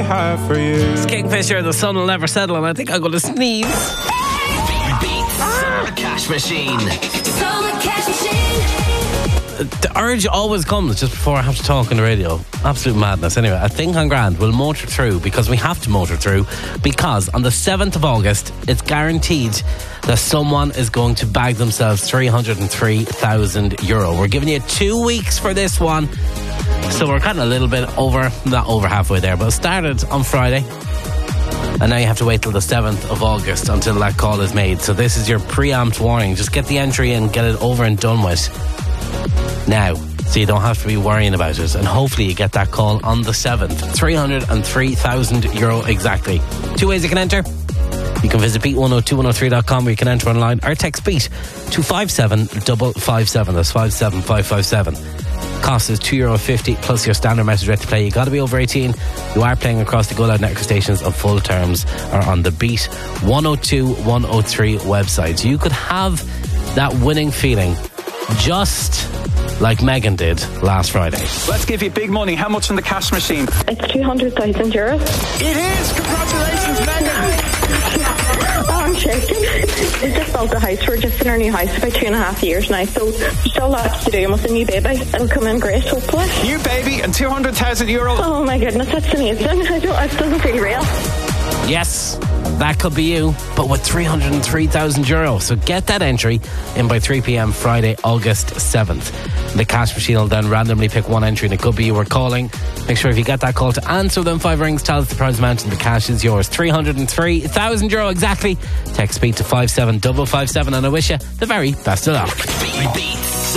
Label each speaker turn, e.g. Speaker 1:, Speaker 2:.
Speaker 1: have for you.
Speaker 2: It's Kingfisher, the sun will never settle, and I think I'm going to sneeze.
Speaker 3: Beat Summer Cash Machine.
Speaker 4: Summer Cash Machine.
Speaker 2: The urge always comes just before I have to talk on the radio. Absolute madness. Anyway, I think I'm grand. We'll motor through because we have to motor through, because on the 7th of August, it's guaranteed that someone is going to bag themselves €303,000. We're giving you 2 weeks for this one. So we're kind of a little bit not over halfway there, but it started on Friday. And now you have to wait till the 7th of August until that call is made. So this is your preempt warning. Just get the entry in, get it over and done with now, so you don't have to be worrying about it. And hopefully you get that call on the 7th. €303,000 exactly. 2 ways you can enter. You can visit beat102103.com where you can enter online, or text BEAT to 57557. That's 57557. Cost is €2.50 plus your standard message rate to play. You got to be over 18. You are playing across the Go Loud network stations, and full terms are on the Beat 102 103 website. You could have that winning feeling just like Megan did last Friday.
Speaker 5: Let's give you big money. How much in the cash machine?
Speaker 6: It's €200,000.
Speaker 5: It is! Congratulations, Megan!
Speaker 6: Oh, I'm shaking. We just built a house. We're just in our new house about 2.5 years now, so there's still lots to do with the new baby. It'll come in great, hopefully.
Speaker 5: New baby and €200,000.
Speaker 6: Oh my goodness, that's amazing. It doesn't feel real.
Speaker 2: Yes, that could be you, but with €303,000. So get that entry in by 3 p.m. Friday, August 7th. The cash machine will then randomly pick one entry, and it could be you were calling. Make sure if you get that call to answer them 5 rings, tell us the prize amount, and the cash is yours. €303,000 exactly. Text speed to 57557, and I wish you the very best of luck.
Speaker 3: Beat